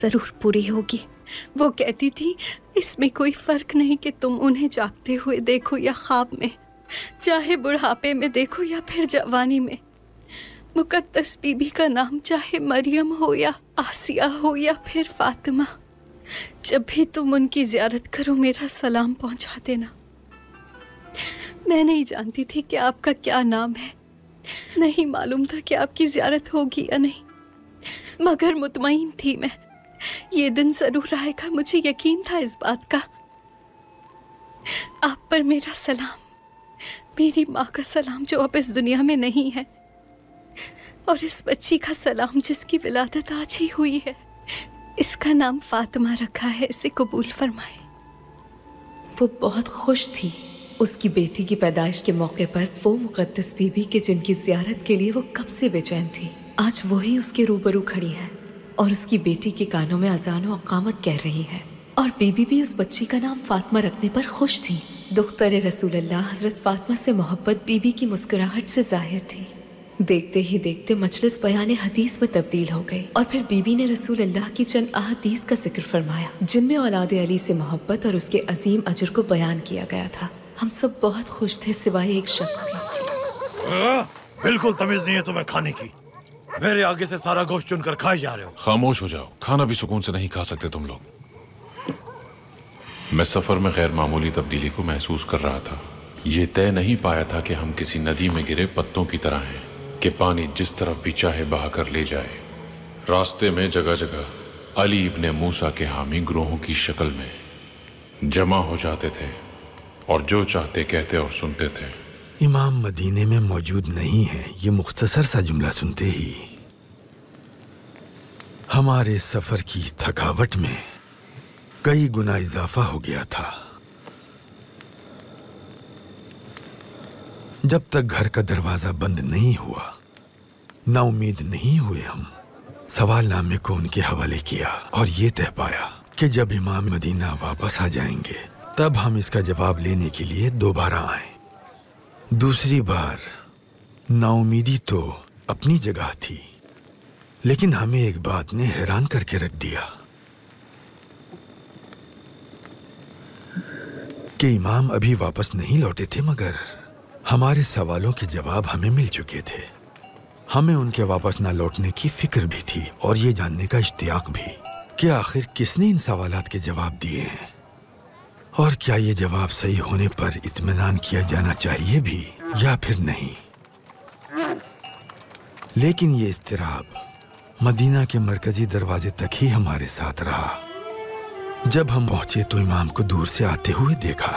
जरूर पूरी होगी। वो कहती थी इसमें कोई फर्क नहीं कि तुम उन्हें जागते हुए देखो या ख्वाब में, चाहे बुढ़ापे में देखो या फिर जवानी में। मुकद्दस बीबी का नाम चाहे मरियम हो या आसिया हो या फिर फातिमा, जब भी तुम उनकी ज़ियारत करो मेरा सलाम पहुंचा देना। मैं नहीं जानती थी कि आपका क्या नाम है, नहीं मालूम था कि आपकी ज़ियारत होगी या नहीं, मगर मुतमईन थी मैं, ये दिन ज़रूर आएगा, मुझे यकीन था इस बात का। आप पर मेरा सलाम, मेरी माँ का सलाम जो अब इस दुनिया में नहीं है, और इस बच्ची का सलाम जिसकी विलादत आज ही हुई है। इसका नाम फातिमा रखा है, इसे कबूल फरमाए। वो बहुत खुश थी उसकी बेटी की पैदाइश के मौके पर वो मुकद्दस बीबी के जिनकी ज़ियारत के लिए वो कब से बेचैन थी, आज वही उसके रूबरू खड़ी है और उसकी बेटी के कानों में अज़ान व अक़ामत कह रही है। और बीबी भी उस बच्ची का नाम फातिमा रखने पर खुश थी। दुख्तर रसूलुल्लाह हज़रत फातिमा से मोहब्बत बीबी की मुस्कुराहट से जाहिर थी। देखते ही देखते मजलिस बयान हदीस में तब्दील हो गई और फिर बीबी ने रसूलुल्लाह की चंद अहादीस का जिक्र फरमाया जिनमें औलाद अली से मोहब्बत और उसके अजीम अजर को बयान किया गया था। हम सब बहुत खुश थे सिवाय एक शख्स के। बिल्कुल तमीज नहीं है तुम्हें खाने की, मेरे आगे से सारा गोश्त चुनकर खाए जा रहे हो। खामोश हो जाओ, खाना भी सुकून से नहीं खा सकते तुम लोग। मैं सफर में गैर मामूली तब्दीली को महसूस कर रहा था। ये तय नहीं पाया था कि हम किसी नदी में गिरे पत्तों की तरह हैं कि पानी जिस तरफ भी चाहे बहा कर ले जाए। रास्ते में जगह जगह अली इब्ने मूसा के हामी ग्रोहों की शक्ल में जमा हो जाते थे और जो चाहते कहते और सुनते थे। इमाम मदीने में मौजूद नहीं है, ये मुख्तसर सा जुमला सुनते ही हमारे सफर की थकावट में कई गुना इजाफा हो गया था। जब तक घर का दरवाजा बंद नहीं हुआ, ना उम्मीद नहीं हुए, हम सवालनामे को उनके हवाले किया और ये तय पाया कि जब इमाम मदीना वापस आ जाएंगे तब हम इसका जवाब लेने के लिए दोबारा आए। दूसरी बार नाउमीदी तो अपनी जगह थी, लेकिन हमें एक बात ने हैरान करके रख दिया कि इमाम अभी वापस नहीं लौटे थे, मगर हमारे सवालों के जवाब हमें मिल चुके थे। हमें उनके वापस ना लौटने की फिक्र भी थी और ये जानने का इश्तियाक भी कि आखिर किसने इन सवालात के जवाब दिए हैं और क्या ये जवाब सही होने पर इत्मीनान किया जाना चाहिए भी या फिर नहीं। लेकिन ये इज़्तिराब मदीना के मरकजी दरवाजे तक ही हमारे साथ रहा। जब हम पहुंचे तो इमाम को दूर से आते हुए देखा।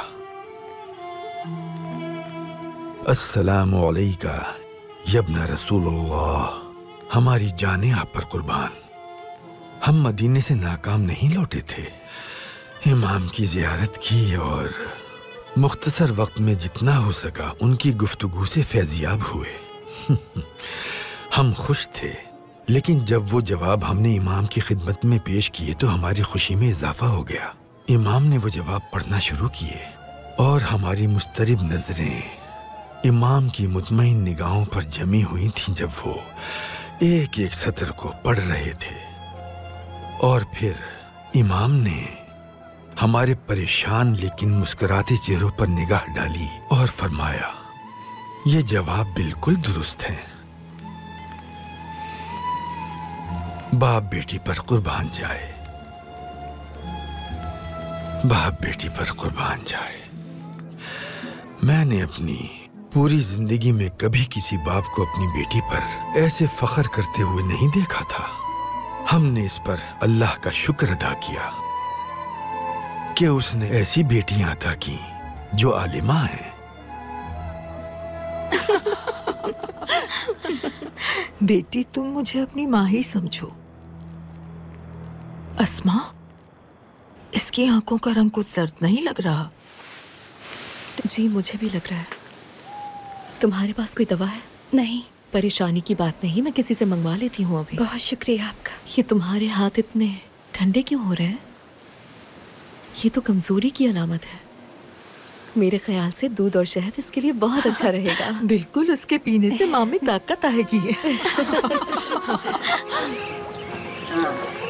अस्सलामु अलैका यब्ना रसूलुल्लाह, हमारी जाने आप पर कुर्बान। हम मदीने से नाकाम नहीं लौटे थे, इमाम की ज़ियारत की और मुख्तसर वक्त में जितना हो सका उनकी गुफ्तगू से फैज़याब हुए। हम खुश थे, लेकिन जब वो जवाब हमने इमाम की खिदमत में पेश किए तो हमारी खुशी में इजाफा हो गया। इमाम ने वो जवाब पढ़ना शुरू किए और हमारी मुस्तरिब नजरें इमाम की मुतमईन निगाहों पर जमी हुई थीं जब वो एक एक सत्र को पढ़ रहे थे। और फिर इमाम ने हमारे परेशान लेकिन मुस्कुराते चेहरों पर निगाह डाली और फरमाया, ये जवाब बिल्कुल दुरुस्त है। बाप बेटी पर कुर्बान जाए, बाप बेटी पर कुर्बान जाए। मैंने अपनी पूरी जिंदगी में कभी किसी बाप को अपनी बेटी पर ऐसे फख्र करते हुए नहीं देखा था। हमने इस पर अल्लाह का शुक्र अदा किया कि उसने ऐसी बेटियां अता की जो आलिमा हैं। बेटी, तुम मुझे अपनी माँ ही समझो। अस्मा, इसकी आंखों का रंग कुछ सर्द नहीं लग रहा? जी मुझे भी लग रहा है। तुम्हारे पास कोई दवा है? नहीं। परेशानी की बात नहीं, मैं किसी से मंगवा लेती हूँ अभी। बहुत शुक्रिया आपका। ये तुम्हारे हाथ इतने ठंडे क्यों हो रहे हैं? ये तो कमजोरी की अलामत है। मेरे ख्याल से दूध और शहद इसके लिए बहुत अच्छा रहेगा। बिल्कुल, उसके पीने से माँ में ताकत आएगी।